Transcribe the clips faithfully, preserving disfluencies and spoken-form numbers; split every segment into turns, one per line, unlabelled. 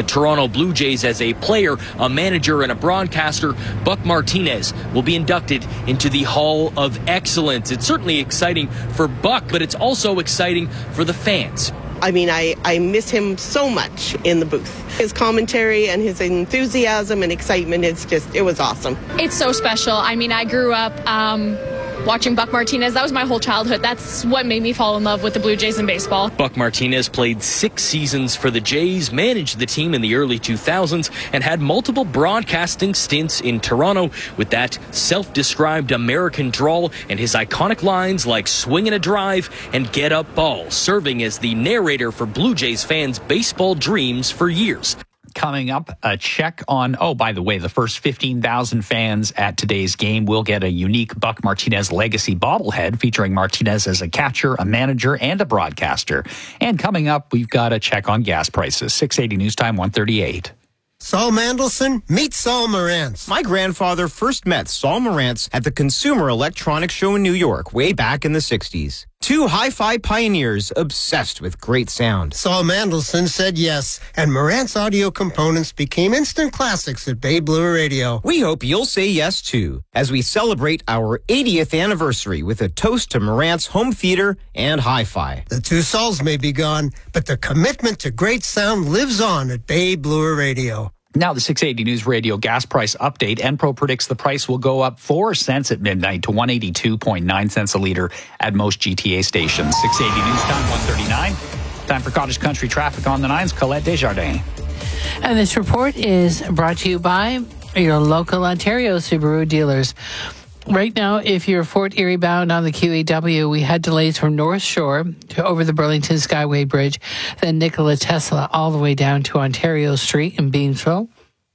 Toronto Blue Jays as a player, a manager, and a broadcaster, Buck Martinez will be inducted into the Hall of Excellence. It's certainly exciting for Buck, but it's also exciting for the fans.
I mean, I, I miss him so much in the booth. His commentary and his enthusiasm and excitement, it's just, it was awesome.
It's so special. I mean, I grew up um, watching Buck Martinez. That was my whole childhood. That's what made me fall in love with the Blue Jays and baseball.
Buck Martinez played six seasons for the Jays, managed the team in the early two thousands, and had multiple broadcasting stints in Toronto with that self-described American drawl and his iconic lines like swing and a drive and get up ball, serving as the narrator for Blue Jays fans' baseball dreams for years.
Coming up, a check on, oh, by the way, the first fifteen thousand fans at today's game will get a unique Buck Martinez legacy bobblehead featuring Martinez as a catcher, a manager, and a broadcaster. And coming up, we've got a check on gas prices. six eighty News Time, one thirty-eight.
Saul Mandelson, meet Saul Morantz.
My grandfather first met Saul Morantz at the Consumer Electronics Show in New York way back in the sixties. Two hi-fi pioneers obsessed with great sound.
Saul Mandelson said yes, and Morantz audio components became instant classics at Bay Blue Radio.
We hope you'll say yes, too, as we celebrate our eightieth anniversary with a toast to Morantz home theater and hi-fi.
The two Sauls may be gone, but the commitment to great sound lives on at Bay Blue Radio.
Now the six eighty News Radio gas price update. Enpro predicts the price will go up four cents at midnight to one eighty-two point nine cents a litre at most G T A stations. six eighty News Time, one thirty-nine. Time for Cottage Country traffic on the nines. Colette Desjardins.
And this report is brought to you by your local Ontario Subaru dealers. Right now, if you're Fort Erie bound on the Q E W, we had delays from North Shore to over the Burlington Skyway Bridge, then Nikola Tesla all the way down to Ontario Street in Beamsville.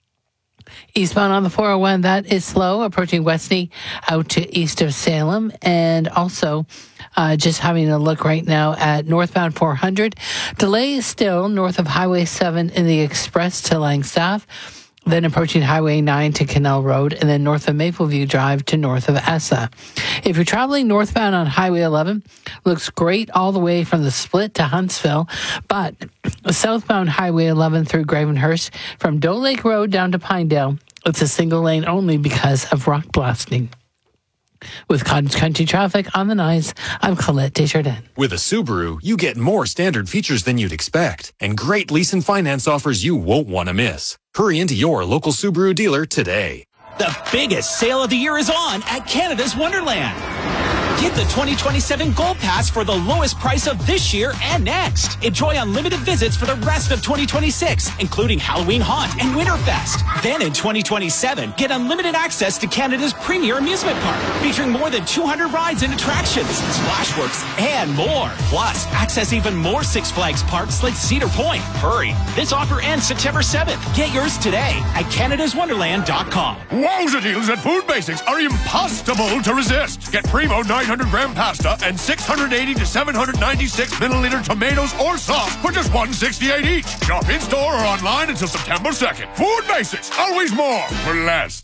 Eastbound on the four oh one, that is slow, approaching Westney out to east of Salem. And also, uh, just having a look right now at northbound four hundred. Delays still north of Highway seven in the express to Langstaff. Then approaching Highway nine to Canal Road, and then north of Mapleview Drive to north of Essa. If you're traveling northbound on Highway eleven, looks great all the way from the Split to Huntsville, but southbound Highway eleven through Gravenhurst, from Doe Lake Road down to Pinedale, it's a single lane only because of rock blasting. With Cottage Country traffic on the nines, I'm Colette Desjardins.
With a Subaru, you get more standard features than you'd expect, and great lease and finance offers you won't want to miss. Hurry into your local Subaru dealer today.
The biggest sale of the year is on at Canada's Wonderland. Get the twenty twenty-seven Gold Pass for the lowest price of this year and next. Enjoy unlimited visits for the rest of twenty twenty-six, including Halloween Haunt and Winterfest. Then in twenty twenty-seven, get unlimited access to Canada's premier amusement park, featuring more than two hundred rides and attractions, Splashworks, and more. Plus, access even more Six Flags parks like Cedar Point. Hurry, this offer ends September seventh. Get yours today at canada's wonderland dot com.
Wowza deals at Food Basics are impossible to resist. Get Primo nine hundred gram pasta and six hundred eighty to seven hundred ninety-six milliliter tomatoes or sauce for just one sixty-eight each. Shop in store or online until September second. Food Basics, always more for less.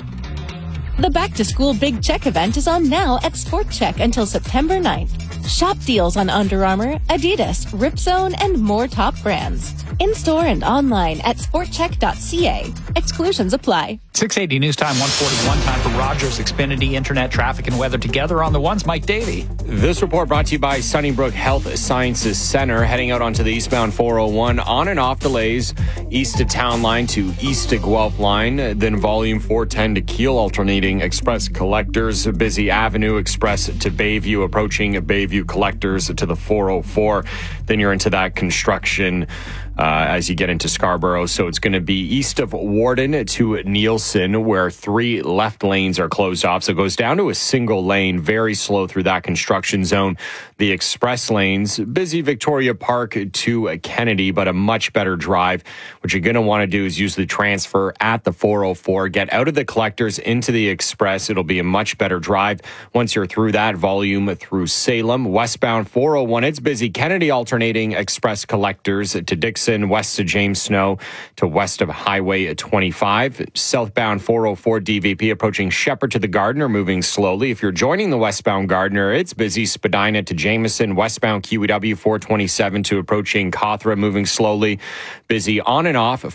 The Back to School Big Check event is on now at Sport Check until September ninth. Shop deals on Under Armour, Adidas, Ripzone, and more top brands. In-store and online at sport check dot c a. Exclusions apply.
six eighty News Time, one forty-one. Time for Rogers Xfinity Internet Traffic and Weather together on the ones. Mike Davey.
This report brought to you by Sunnybrook Health Sciences Center. Heading out onto the eastbound four oh one. On and off delays. East to Town Line to east to Guelph Line. Then volume four ten to Kiel alternating express collectors. Busy Avenue Express to Bayview. Approaching Bayview collectors to the four oh four. Then you're into that construction Uh, as you get into Scarborough. So it's going to be east of Warden to Nielsen, where three left lanes are closed off. So it goes down to a single lane, very slow through that construction zone. The express lanes, busy Victoria Park to Kennedy, but a much better drive. What you're going to want to do is use the transfer at the four oh four, get out of the collectors into the express. It'll be a much better drive. Once you're through that, volume through Salem. Westbound four oh one, it's busy. Kennedy alternating express collectors to Dixon, west of James Snow to west of Highway twenty-five. Southbound four oh four D V P approaching Shepherd to the Gardiner, moving slowly. If you're joining the westbound Gardiner, it's busy. Spadina to Jameson, westbound Q E W four twenty-seven to approaching Cawthra, moving slowly. Busy on and off